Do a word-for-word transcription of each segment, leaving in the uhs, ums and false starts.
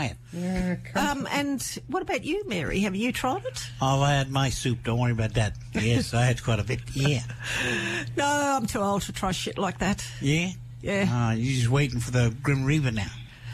it. Yeah, Um, and what about you, Mary? Have you tried it? Oh, I had my soup. Don't worry about that. Yes, I had quite a bit. Yeah. No, I'm too old to try shit like that. Yeah? Yeah. Ah, you're just waiting for the Grim Reaper now.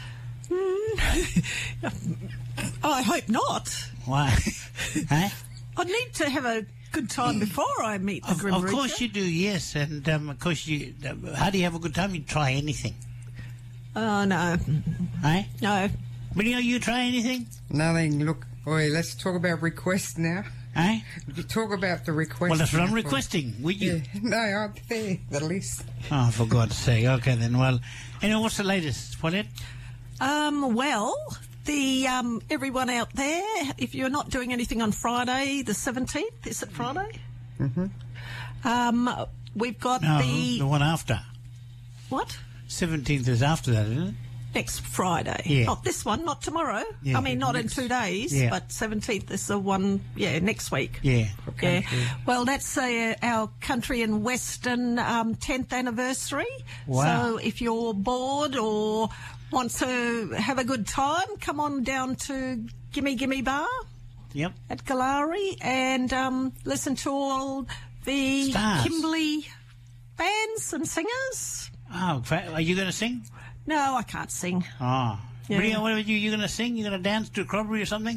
I hope not. Why? Huh? I need to have a good time before I meet the Of, Grim of Reaper. course you do, yes. And um, of course you... Uh, how do you have a good time? You try anything. Oh, no. Huh? No. Video, you try anything? nothing. Look, oi, let's talk about requests now. Huh? You talk about the request. Well, that's what I'm now. requesting. Would you? Yeah. No, I'm there, the list. Oh, for God's sake. Okay, then. Well, anyway, what's the latest? Paulette? Um, well, the um, everyone out there, if you're not doing anything on Friday, the seventeenth, is it Friday? Mm-hmm. Um, we've got No, the... the one after. What? seventeenth is after that, isn't it? Next Friday. Yeah. Not this one, not tomorrow. Yeah, I mean, not next- in two days, yeah. but seventeenth is the one, yeah, next week. Yeah. Yeah. Well, that's uh, our Country and Western um, tenth anniversary. Wow. So if you're bored or want to have a good time, come on down to Gimme Gimme Bar Yep. at Galari and um, listen to all the Stars. Kimberley bands and singers. Oh, fa- are you going to sing? No, I can't sing. Oh. Yeah. Bria, what about you? You going to sing? You going to dance to Crosby or something?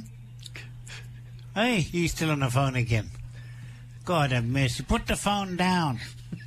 Hey, he's still on the phone again. God have mercy. Put the phone down.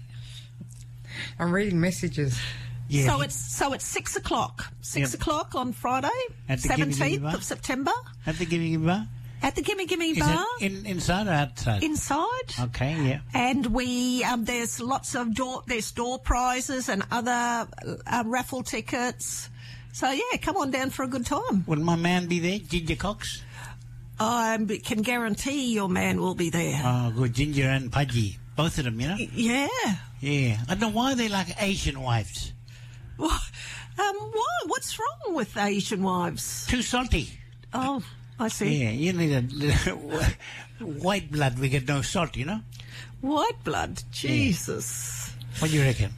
I'm reading messages. Yeah. So it's so it's six o'clock. Six Yep. o'clock on Friday, At the Gimme Gimme seventeenth Bar? of September, At the Gimme Gimme Bar? at the Gimme Gimme Is Bar it in, inside or outside? inside. Okay, yeah. And we um, there's lots of door there's door prizes and other uh, raffle tickets. So yeah, come on down for a good time. Will my man be there, Ginger Cox? I can guarantee your man will be there. Oh, good. Ginger and Pudgy. Both of them, you know? Yeah. Yeah. I don't know why they like Asian wives. Well, um, why? What's wrong with Asian wives? Too salty. Oh, I see. Yeah, you need a little white blood. We get no salt, you know? White blood. Jesus. What do you reckon?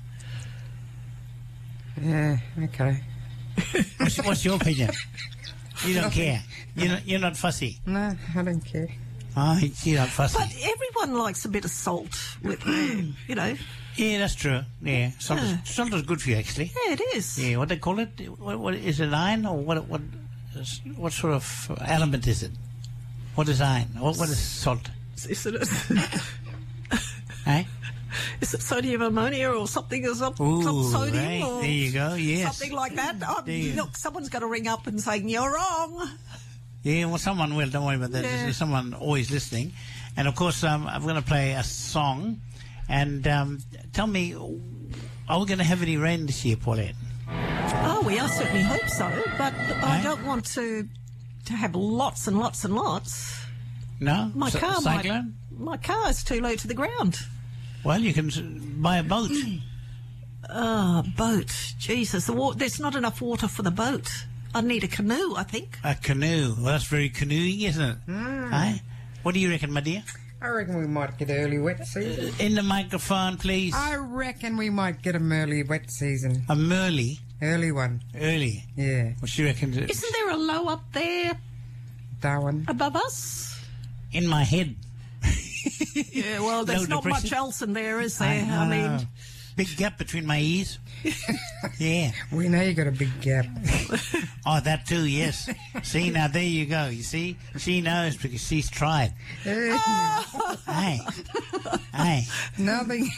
Yeah, okay. What's, what's your opinion? You don't care. You're not, you're not fussy. No, I don't care. Oh, you're not fussy. But everyone likes a bit of salt with, you know. Yeah, that's true. Yeah, salt, Yeah. Is, salt is good for you, actually. Yeah, it is. Yeah, what they call it? What, what is it? Iron or what? What? What sort of element is it? What is iron? What, what is salt? Is it, Eh? is it sodium ammonia or something? Or some, Ooh, some sodium right. or There you go. Yes. something like that? Oh, There you go. look, someone's got to ring up and say you're wrong. Yeah, well, someone will. Don't worry about that. Yeah. There's someone always listening. And, of course, um, I'm going to play a song. And um, tell me, are we going to have any rain this year, Paulette? Oh, we I certainly hope so, but I Eh? don't want to to have lots and lots and lots. No? My C- car Cyclone? might, my car is too low to the ground. Well, you can s- buy a boat. Oh, boat. Jesus, the wa- there's not enough water for the boat. I need a canoe, I think. A canoe. Well, that's very canoeing, isn't it? Hmm. Eh? What do you reckon, my dear? I reckon we might get early wet season. In the microphone, please. I reckon we might get an early wet season. A Merly. Early one. Early. Yeah. What do you reckon? Isn't there a low up there Darwin. above us? In my head. Yeah, well, there's Low not much depression? else in there, is there? I, know. mean, Big gap between my ears. Yeah. We know you got a big gap. Oh, that too, yes. See, now there you go. You see? She knows because she's tried. Eh, Hey. Hey. Nothing.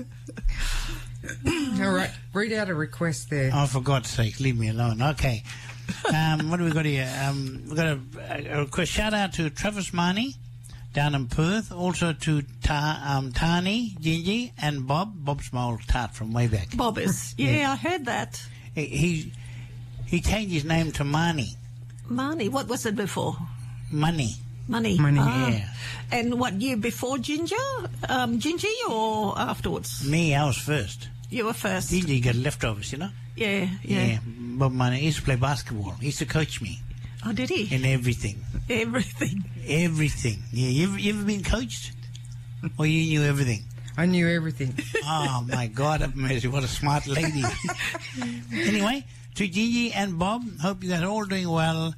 All right. Read out a request there. Oh, for God's sake, leave me alone. Okay. Um, what do we got here? Um, we've got a, a request. Shout out to Travis Marnie down in Perth. Also to Ta, um, Tani, Gingy, and Bob. Bob's my old tart from way back. Bob is. Yeah, I heard that. He, he, he changed his name to Marnie. Marnie, what was it before? Money. Money. Money. Ah. Yeah. And what, you before Ginger? Um, Gingy or afterwards? Me, I was first. You were first. Gingy got leftovers, you know? Yeah, yeah. Yeah. Bob Marnie. He used to play basketball. He used to coach me Oh, did he? in everything. Everything. Everything. Yeah. You ever, you ever been coached? Or you knew everything? I knew everything. Oh, my God, have mercy. What a smart lady. Anyway, to Gigi and Bob, hope you guys are all doing well.